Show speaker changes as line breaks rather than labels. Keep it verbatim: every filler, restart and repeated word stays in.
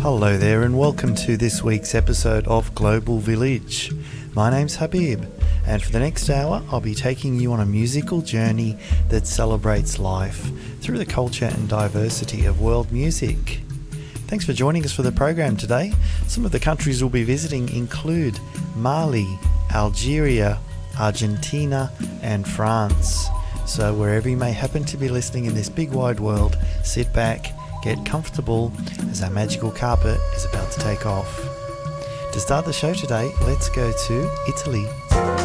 Hello there and welcome to this week's episode of Global Village. My name's Habib, and for the next hour I'll be taking you on a musical journey that celebrates life through the culture and diversity of world music. Thanks for joining us for the program today. Some of the countries we'll be visiting include Mali, Algeria, Argentina and France. So wherever you may happen to be listening in this big wide world, sit back, get comfortable as our magical carpet is about to take off. To start the show today, let's go to Italy.